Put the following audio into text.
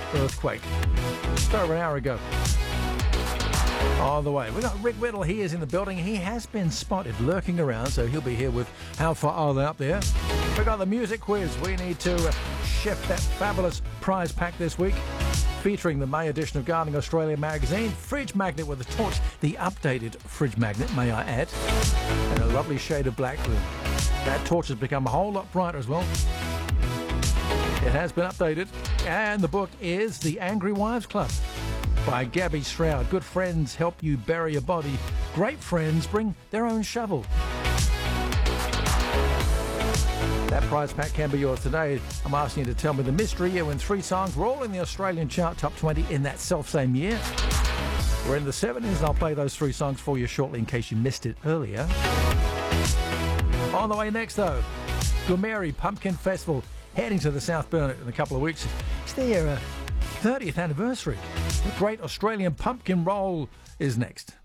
earthquake. Just over an hour ago. On the way, we got Rick Whittle. He is in the building. He has been spotted lurking around, so he'll be here with How Far Are They Up There. We got the music quiz. We need to shift that fabulous prize pack this week, featuring the May edition of Gardening Australia magazine, fridge magnet with a torch, the updated fridge magnet, may I add, and a lovely shade of black blue. That torch has become a whole lot brighter as well. It has been updated, and the book is The Angry Wives Club by Gabby Stroud. Good friends help you bury your body. Great friends bring their own shovel. That prize pack can be yours today. I'm asking you to tell me the mystery year when 3 songs were all in the Australian chart top 20 in that self-same year. We're in the 70s, and I'll play those 3 songs for you shortly in case you missed it earlier. On the way next, though, Goomeri Pumpkin Festival, heading to the South Burnett in a couple of weeks. It's their 30th anniversary. The Great Australian Pumpkin Roll is next.